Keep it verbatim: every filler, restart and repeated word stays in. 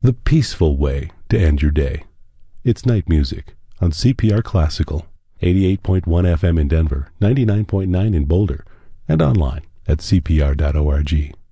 the peaceful way to end your day. It's Night Music on C P R Classical, eighty-eight point one F M in Denver, ninety-nine point nine in Boulder, and online at C P R dot org.